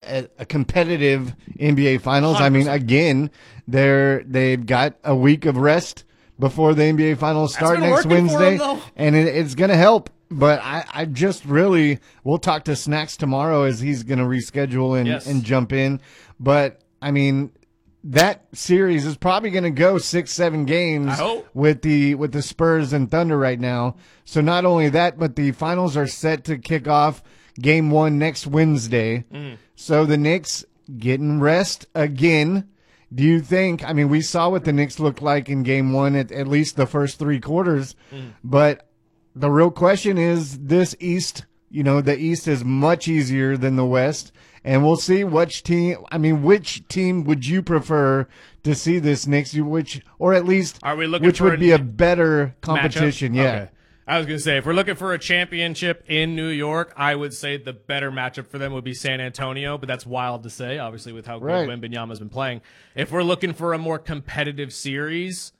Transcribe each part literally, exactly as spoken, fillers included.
a, a competitive N B A Finals. one hundred percent. I mean, again, they're they've got a week of rest before the N B A Finals start next Wednesday, them, and it, it's going to help. But I, I just really, we'll talk to Snacks tomorrow as he's going to reschedule and, yes. and jump in. But, I mean, that series is probably going to go six, seven games with the with the Spurs and Thunder right now. So not only that, but the finals are set to kick off game one next Wednesday. Mm. So the Knicks getting rest again. Do you think, I mean, we saw what the Knicks looked like in game one, at, at least the first three quarters, mm. but the real question is this East, you know, the East is much easier than the West, and we'll see which team, I mean, which team would you prefer to see this Knicks, which, or at least, Are we looking which for would a be a better competition, matchup? yeah. Okay. I was going to say, if we're looking for a championship in New York, I would say the better matchup for them would be San Antonio, but that's wild to say, obviously, with how good right. Wembanyama's been playing. If we're looking for a more competitive series,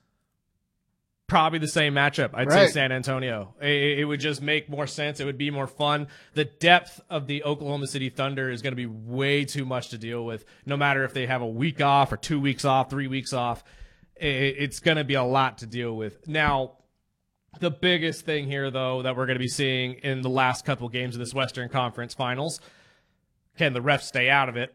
probably the same matchup. I'd right. say San Antonio. It, it would just make more sense. It would be more fun. The depth of the Oklahoma City Thunder is going to be way too much to deal with, no matter if they have a week off or two weeks off, three weeks off. It, it's going to be a lot to deal with. Now, the biggest thing here, though, that we're going to be seeing in the last couple games of this Western Conference Finals, can the refs stay out of it?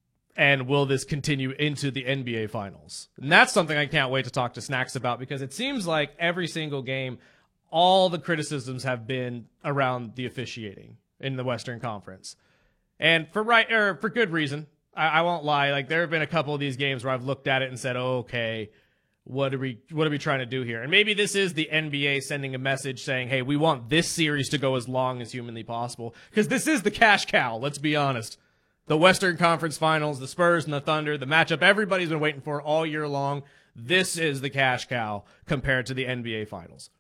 And will this continue into the N B A Finals? And that's something I can't wait to talk to Snacks about, because it seems like every single game, all the criticisms have been around the officiating in the Western Conference. And for right or for good reason. I, I won't lie. Like, there have been a couple of these games where I've looked at it and said, oh, okay, What are we what are we trying to do here? And maybe this is the N B A sending a message saying, hey, we want this series to go as long as humanly possible. Because this is the cash cow, let's be honest. The Western Conference Finals, the Spurs and the Thunder, the matchup everybody's been waiting for all year long. This is the cash cow compared to the N B A Finals.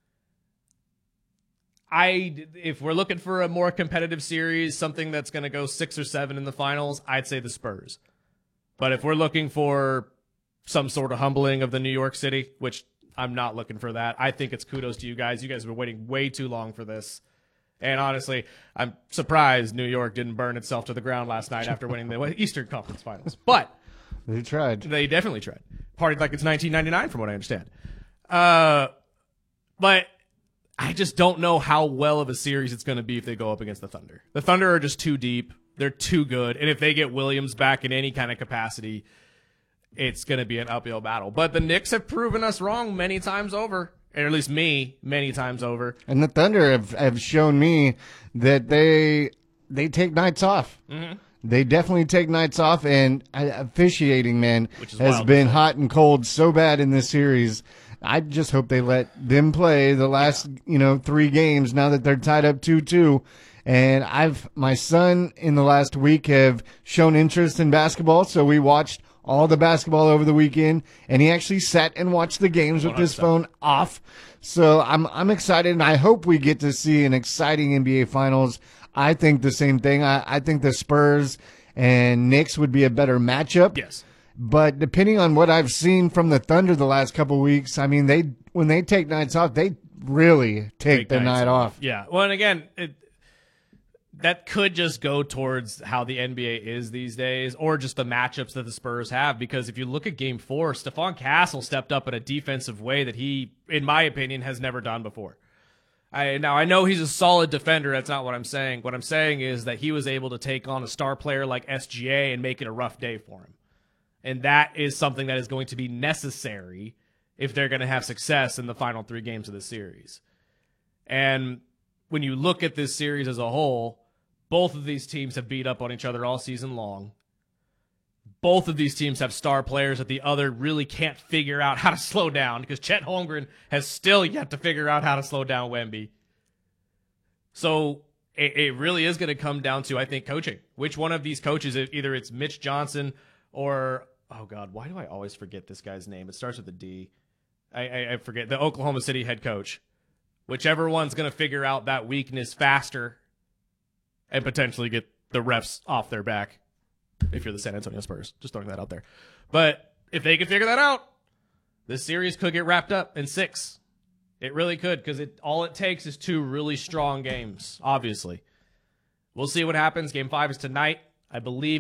I, if we're looking for a more competitive series, something that's going to go six or seven in the finals, I'd say the Spurs. But if we're looking for some sort of humbling of the New York City, which I'm not looking for that. I think it's kudos to you guys. You guys have been waiting way too long for this. And honestly, I'm surprised New York didn't burn itself to the ground last night after winning the Eastern Conference Finals. But they tried. They definitely tried. Partied like it's nineteen ninety-nine from what I understand. Uh, but I just don't know how well of a series it's going to be if they go up against the Thunder. The Thunder are just too deep. They're too good. And if they get Williams back in any kind of capacity, it's going to be an uphill battle. But the Knicks have proven us wrong many times over, or at least me many times over. And the Thunder have, have shown me that they they take nights off. Mm-hmm. They definitely take nights off, and officiating, man, has been hot and cold so bad in this series. I just hope they let them play the last, yeah. you know, three games now that they're tied up two two. And I've my son in the last week have shown interest in basketball, so we watched all the basketball over the weekend, and he actually sat and watched the games with his phone off. So I'm I'm excited, and I hope we get to see an exciting N B A Finals. I think the same thing. I, I think the Spurs and Knicks would be a better matchup. Yes. But depending on what I've seen from the Thunder the last couple of weeks, I mean, they when they take nights off, they really take, take the night off. Yeah. Well, and again, it, that could just go towards how the N B A is these days, or just the matchups that the Spurs have. Because if you look at Game Four, Stephon Castle stepped up in a defensive way that he, in my opinion, has never done before. I, now, I know he's a solid defender. That's not what I'm saying. What I'm saying is that he was able to take on a star player like S G A and make it a rough day for him. And that is something that is going to be necessary if they're going to have success in the final three games of the series. And when you look at this series as a whole, both of these teams have beat up on each other all season long. Both of these teams have star players that the other really can't figure out how to slow down, because Chet Holmgren has still yet to figure out how to slow down Wemby. So it, it really is going to come down to, I think, coaching. Which one of these coaches, either it's Mitch Johnson or, oh God, why do I always forget this guy's name? It starts with a D. I, I, I forget, the Oklahoma City head coach. Whichever one's going to figure out that weakness faster and potentially get the refs off their back. If you're the San Antonio Spurs, just throwing that out there. But if they can figure that out, this series could get wrapped up in six. It really could, because it all it takes is two really strong games, obviously. We'll see what happens. Game five is tonight. I believe